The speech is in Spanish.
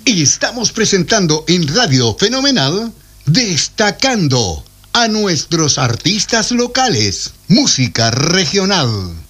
Y estamos presentando en Radio Fenomenal, destacando a nuestros artistas locales, música regional.